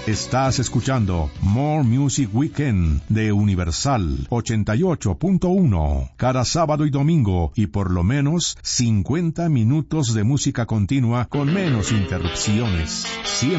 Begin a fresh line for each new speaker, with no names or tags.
Estás escuchando More Music Weekend de Universal 88.1. Cada sábado y domingo y por lo menos 50 minutos de música continua con menos interrupciones.